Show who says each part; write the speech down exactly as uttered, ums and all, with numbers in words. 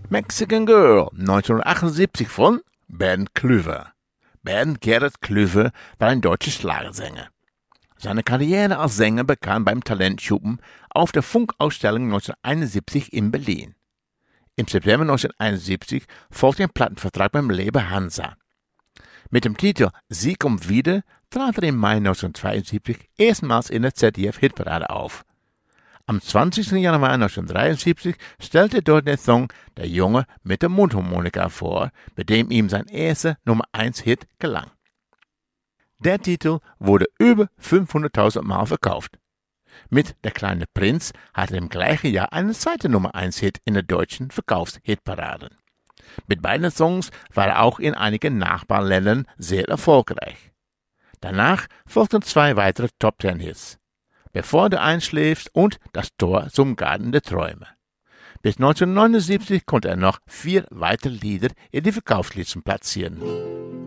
Speaker 1: Mexican Girl neunzehnhundertachtundsiebzig von Bernd Klüver. Bernd Gerrit Klüver war ein deutscher Schlagersänger. Seine Karriere als Sänger begann beim Talentschuppen auf der Funkausstellung neunzehnhunderteinundsiebzig in Berlin. Im September neunzehnhunderteinundsiebzig folgte ein Plattenvertrag beim Label Hansa. Mit dem Titel Sie kommt wieder trat er im Mai neunzehnhundertzweiundsiebzig erstmals in der Z D F-Hitparade auf. Am zwanzigsten Januar neunzehnhundertdreiundsiebzig stellte dort der Song Der Junge mit der Mundharmonika vor, mit dem ihm sein erster Nummer eins Hit gelang. Der Titel wurde über fünfhunderttausend Mal verkauft. Mit Der kleine Prinz hatte er im gleichen Jahr einen zweiten Nummer eins Hit in der deutschen Verkaufshitparade. Mit beiden Songs war er auch in einigen Nachbarländern sehr erfolgreich. Danach folgten zwei weitere Top-Ten-Hits. Bevor du einschläfst und Das Tor zum Garten der Träume. Bis neunzehnhundertneunundsiebzig konnte er noch vier weitere Lieder in die Verkaufslisten platzieren.